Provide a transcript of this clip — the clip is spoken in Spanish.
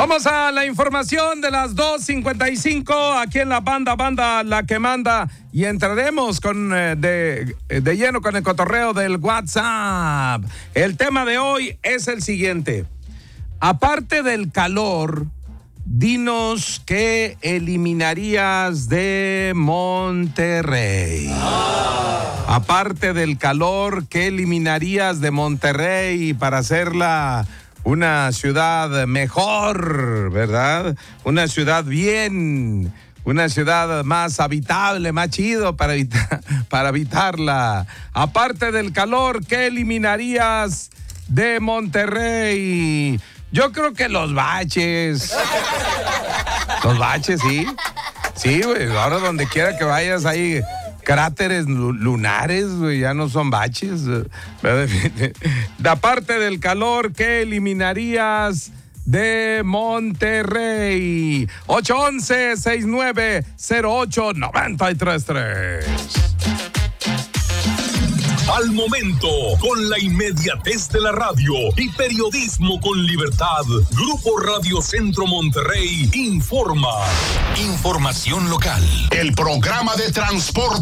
Vamos a la información de las 2:55 aquí en la banda La que manda, y entraremos de lleno con el cotorreo del WhatsApp. El tema de hoy es el siguiente: aparte del calor, dinos qué eliminarías de Monterrey. Aparte del calor, ¿qué eliminarías de Monterrey para hacerla una ciudad mejor, verdad? Una ciudad bien, una ciudad más habitable, más chido para habitarla. Aparte del calor, ¿qué eliminarías de Monterrey? Yo creo que los baches. Los baches, sí. Sí, güey, ahora donde quiera que vayas hay cráteres lunares, güey, ya no son baches. De aparte del calor, ¿qué eliminarías de Monterrey? 811-6908-933. Al momento, con la inmediatez de la radio y periodismo con libertad, Grupo Radio Centro Monterrey informa. Información local. El programa de transporte